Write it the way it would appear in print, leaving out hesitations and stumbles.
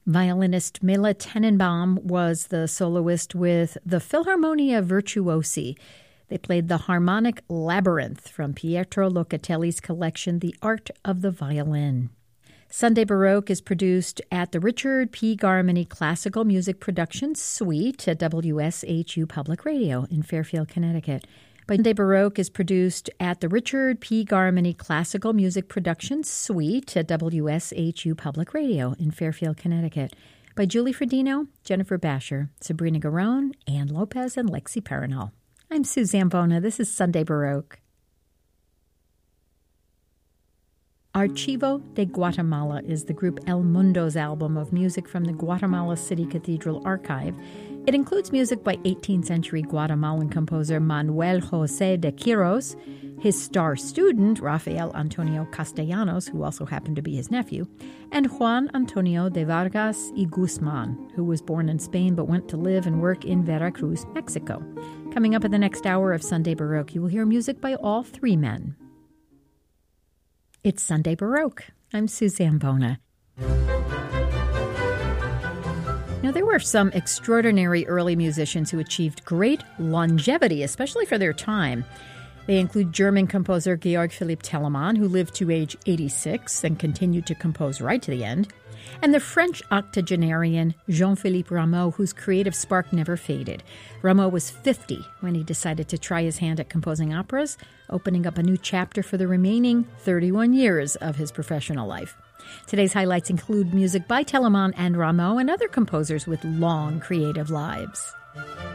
Violinist Mela Tenenbaum was the soloist with the Philharmonia Virtuosi. They played the harmonic Labyrinth from Pietro Locatelli's collection, The Art of the Violin. Sunday Baroque is produced at the Richard P. Garmany Classical Music Production Suite at WSHU Public Radio in Fairfield, Connecticut. Sunday Baroque is produced at the Richard P. Garmany Classical Music Production Suite at WSHU Public Radio in Fairfield, Connecticut. By Julie Fredino, Jennifer Basher, Sabrina Garone, Ann Lopez, and Lexi Paranol. I'm Sue Zambona. This is Sunday Baroque. Archivo de Guatemala is the group El Mundo's album of music from the Guatemala City Cathedral Archive. It includes music by 18th century Guatemalan composer Manuel José de Quiros, his star student Rafael Antonio Castellanos, who also happened to be his nephew, and Juan Antonio de Vargas y Guzman, who was born in Spain but went to live and work in Veracruz, Mexico. Coming up in the next hour of Sunday Baroque, you will hear music by all three men. It's Sunday Baroque. I'm Sue Zambona. Now, there were some extraordinary early musicians who achieved great longevity, especially for their time. They include German composer Georg Philipp Telemann, who lived to age 86 and continued to compose right to the end, and the French octogenarian Jean-Philippe Rameau, whose creative spark never faded. Rameau was 50 when he decided to try his hand at composing operas, opening up a new chapter for the remaining 31 years of his professional life. Today's highlights include music by Telemann and Rameau and other composers with long creative lives.